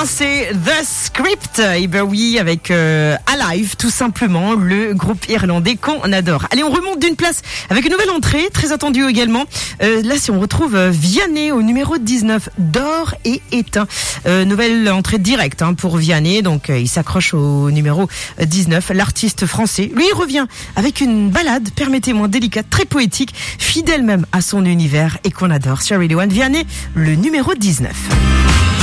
c'est The Script. Et ben oui, avec Alive, tout simplement, le groupe irlandais qu'on adore. Allez, on remonte d'une place avec une nouvelle entrée, très attendue également. Là, si on retrouve Vianney au numéro 19, D'or et éteint. Nouvelle entrée directe pour Vianney, donc il s'accroche au numéro 19. L'artiste français, lui, revient avec une ballade, permettez-moi, délicate, très poétique, fidèle même à son univers et qu'on adore. Sur Radio One, Vianney, le numéro 19.